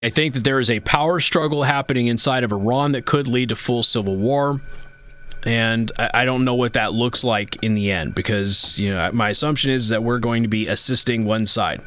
I think that there is a power struggle happening inside of Iran that could lead to full civil war. And I don't know what that looks like in the end, because my assumption is that we're going to be assisting one side.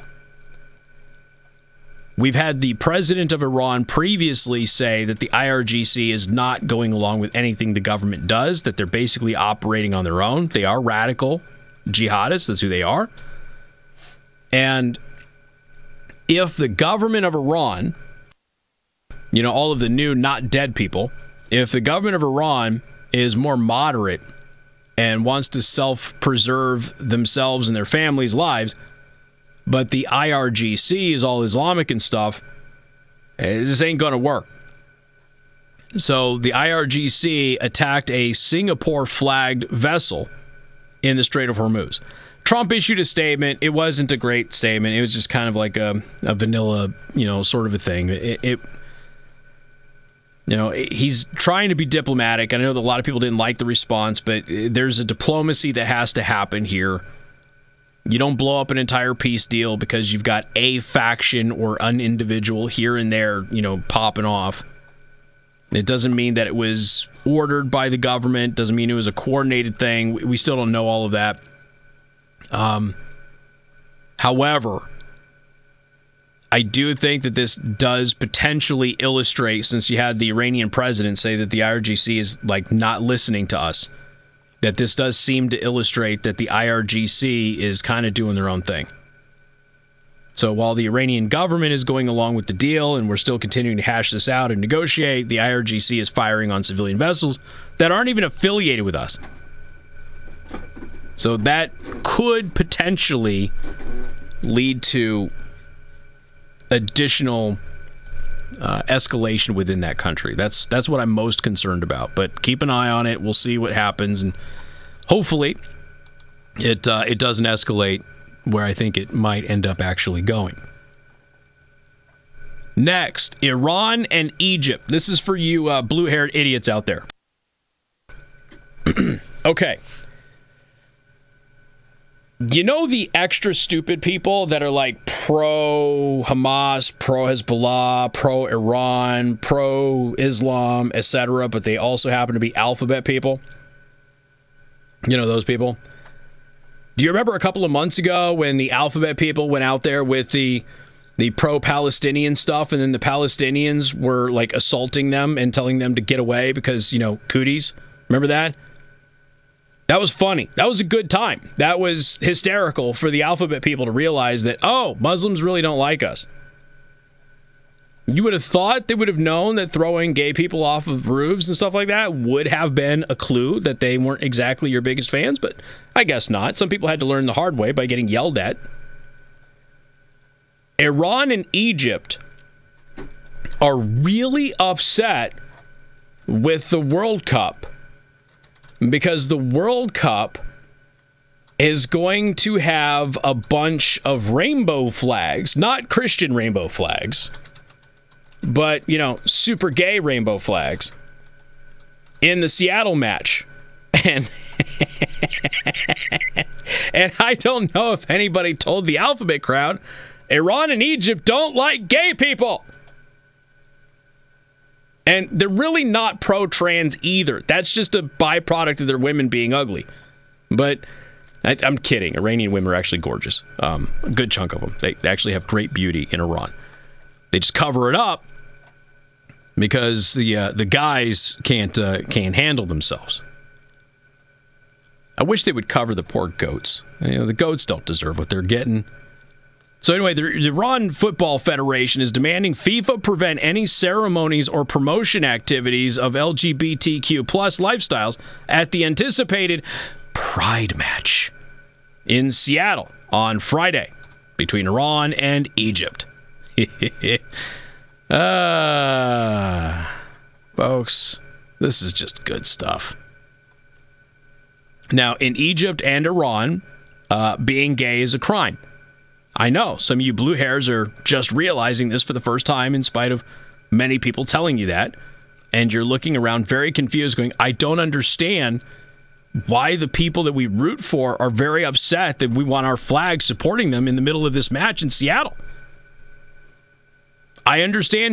We've had the president of Iran previously say that the IRGC is not going along with anything the government does, that they're basically operating on their own. They are radical jihadists. That's who they are. And if the government of Iran, all of the new not dead people, if the government of Iran is more moderate and wants to self-preserve themselves and their families' lives, but the IRGC is all Islamic and stuff, this ain't going to work. So the IRGC attacked a Singapore-flagged vessel in the Strait of Hormuz. Trump issued a statement. It wasn't a great statement. It was just kind of like a vanilla, sort of a thing. He's trying to be diplomatic. I know that a lot of people didn't like the response, but there's a diplomacy that has to happen here. You don't blow up an entire peace deal because you've got a faction or an individual here and there, popping off. It doesn't mean that it was ordered by the government. Doesn't mean it was a coordinated thing. We still don't know all of that. However, I do think that this does potentially illustrate, since you had the Iranian president say that the IRGC is not listening to us, that this does seem to illustrate that the IRGC is kind of doing their own thing. So while the Iranian government is going along with the deal and we're still continuing to hash this out and negotiate, the IRGC is firing on civilian vessels that aren't even affiliated with us. So that could potentially lead to additional escalation within that country. That's what I'm most concerned about. But keep an eye on it. We'll see what happens, and hopefully it doesn't escalate where I think it might end up actually going. Next, Iran and Egypt. This is for you blue-haired idiots out there. Okay. The extra stupid people that are pro-Hamas, pro-Hezbollah, pro-Iran, pro-Islam, etc., but they also happen to be alphabet people? Those people? Do you remember a couple of months ago when the alphabet people went out there with the pro-Palestinian stuff, and then the Palestinians were assaulting them and telling them to get away because, cooties? Remember that? That was funny. That was a good time. That was hysterical for the alphabet people to realize that, Muslims really don't like us. You would have thought they would have known that throwing gay people off of roofs and stuff like that would have been a clue that they weren't exactly your biggest fans, but I guess not. Some people had to learn the hard way by getting yelled at. Iran and Egypt are really upset with the World Cup, because the World Cup is going to have a bunch of rainbow flags, not Christian rainbow flags, but, super gay rainbow flags in the Seattle match. And I don't know if anybody told the alphabet crowd, Iran and Egypt don't like gay people. And they're really not pro-trans either. That's just a byproduct of their women being ugly. But I'm kidding. Iranian women are actually gorgeous. A good chunk of them. They actually have great beauty in Iran. They just cover it up because the guys can't handle themselves. I wish they would cover the poor goats. The goats don't deserve what they're getting. So anyway, the Iran Football Federation is demanding FIFA prevent any ceremonies or promotion activities of LGBTQ plus lifestyles at the anticipated Pride match in Seattle on Friday between Iran and Egypt. Folks, this is just good stuff. Now, in Egypt and Iran, being gay is a crime. I know some of you blue hairs are just realizing this for the first time in spite of many people telling you that. And you're looking around very confused going, I don't understand why the people that we root for are very upset that we want our flag supporting them in the middle of this match in Seattle. I understand